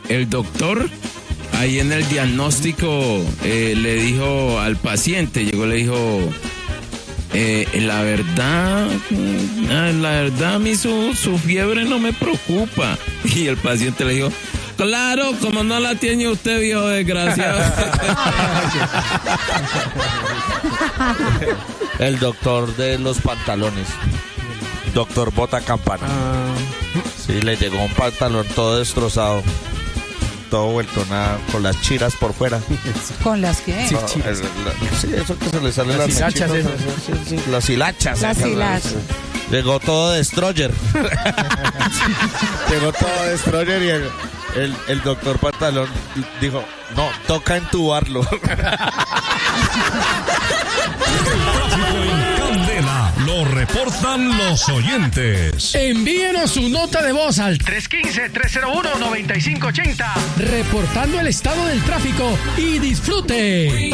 el doctor ahí en el diagnóstico le dijo al paciente, le dijo, la verdad a mí su fiebre no me preocupa. Y el paciente le dijo, claro, como no la tiene usted, viejo desgraciado. El doctor de los pantalones, doctor Bota Campana. Sí, le llegó un pantalón todo destrozado, todo vuelto nada, con las chiras por fuera. ¿Con las qué? Sí, eso que se le sale las hilachas. Las hilachas. Las hilachas. Llegó todo destroyer. Llegó todo destroyer y el doctor Pantalón dijo, no, toca entubarlo. Candela, lo reportan los oyentes. Envíenos su nota de voz al 315-301-9580, reportando el estado del tráfico y disfrute.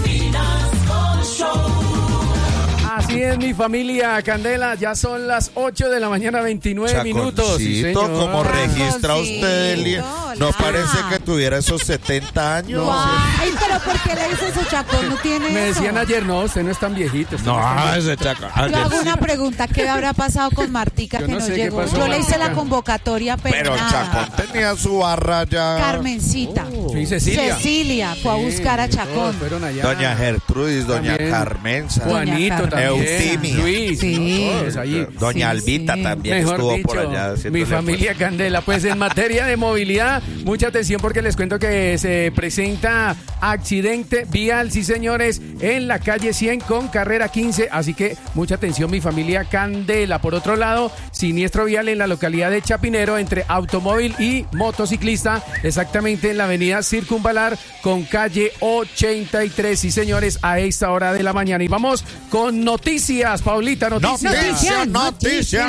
Así es, mi familia Candela, ya son las 8 de la mañana, 29 minutos. Sí, señor. ¿Cómo registra usted el día? No parece que tuviera esos 70 años. Ay, pero ¿por qué le dice eso, Chacón? No tiene Me eso. decían ayer, no, usted no es tan viejito. Ese Chacón. Yo hago una pregunta, ¿qué habrá pasado con Martica Yo que no no sé qué llegó? pasó, Yo le hice Martica. la convocatoria, Pero Chacón tenía su barra ya. Carmencita. Sí, Cecilia. Cecilia fue a buscar a Chacón. Fueron allá. Doña Gertrudis, doña También. Carmenza. Juanito también. Eutimia. Luis. Sí. ¿no? Todos allí. Doña Sí, Albita sí. también Mejor estuvo dicho, por allá. mi haciéndole familia Candela. Pues en materia de movilidad, mucha atención porque les cuento que se presenta accidente vial, sí señores, en la calle 100 con carrera 15, así que mucha atención mi familia Candela. Por otro lado, siniestro vial en la localidad de Chapinero entre automóvil y motociclista, exactamente en la avenida Circunvalar con calle 83, sí señores, a esta hora de la mañana. Y vamos con noticias, Paulita, noticias. Noticia.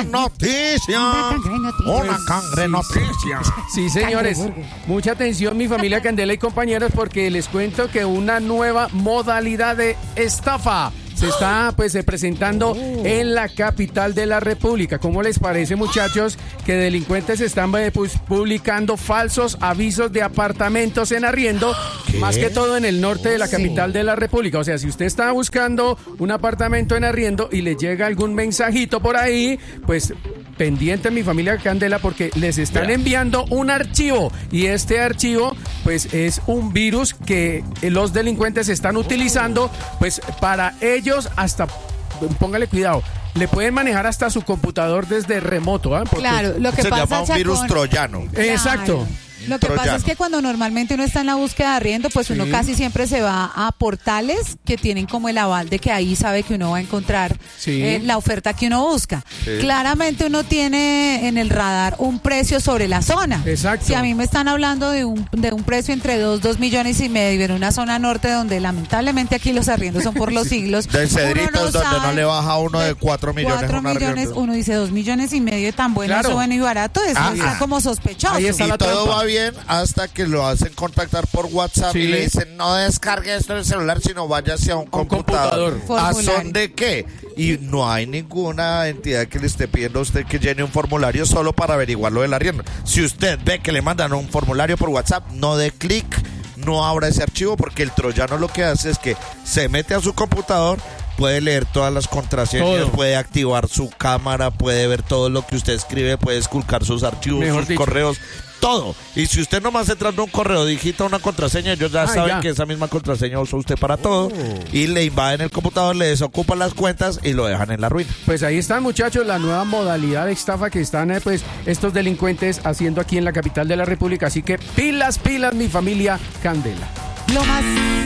Una cangre noticia. Sí, señores, mucha atención mi familia Candela y compañeros porque les cuento que una nueva modalidad de estafa se está presentando en la capital de la República. ¿Cómo les parece, muchachos, que delincuentes están publicando falsos avisos de apartamentos en arriendo, más que todo en el norte de la capital de la República? O sea, si usted está buscando un apartamento en arriendo y le llega algún mensajito por ahí, pues pendiente mi familia Candela porque les están enviando un archivo y este archivo pues es un virus que los delincuentes están utilizando pues para ellos hasta, póngale cuidado, le pueden manejar hasta su computador desde remoto. Porque Claro, lo que Se pasa, llama un Chacón, virus troyano. Exacto. Lo que pasa troyano. es que cuando normalmente uno está en la búsqueda de arriendo, pues uno Sí. casi siempre se va a portales que tienen como el aval de que ahí sabe que uno va a encontrar Sí. la oferta que uno busca. Claramente uno tiene en el radar un precio sobre la zona. Exacto. Si a mí me están hablando de un precio entre 2 millones y medio en una zona norte donde lamentablemente aquí los arriendos son por los siglos. De uno Cedritos, donde no sabe le baja uno de 4 millones. 4 un millones, arriendo. uno dice 2 millones y medio, tan bueno, Claro. eso bueno y barato, eso está como sospechoso. Ahí está Y la todo trampa. va bien hasta que lo hacen contactar por WhatsApp Sí. y le dicen no descargue esto en el celular, sino váyase a un computador. ¿A Formulario. son de qué? Y no hay ninguna entidad que le esté pidiendo a usted que llene un formulario solo para averiguar lo del arriendo. Si usted ve que le mandan un formulario por WhatsApp, no dé clic, no abra ese archivo, porque el troyano lo que hace es que se mete a su computador, puede leer todas las contraseñas, Todo. puede activar su cámara, puede ver todo lo que usted escribe, puede esculcar sus archivos, Mejor sus dicho. correos, todo. Y si usted nomás entrando un correo digita una contraseña, ellos ya saben ya. que esa misma contraseña usa usted para todo, y le invaden el computador, le desocupan las cuentas y lo dejan en la ruina. Pues ahí están, muchachos, la nueva modalidad de estafa que están estos delincuentes haciendo aquí en la capital de la República. Así que pilas, mi familia Candela. Lo más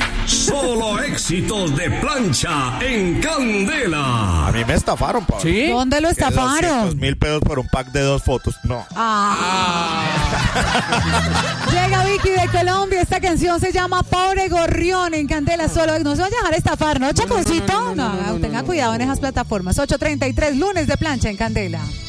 Solo éxitos de plancha en Candela. A mí me estafaron, Pablo. ¿Sí? ¿Dónde lo Que estafaron? 200.000 pesos por un pack de 2 fotos. No. Llega Vicky de Colombia, esta canción se llama Pobre Gorrión en Candela. Solo no se vaya a dejar estafar, ¿no, Chaconcito? No, tenga cuidado en esas plataformas. 8:33, lunes de plancha en Candela.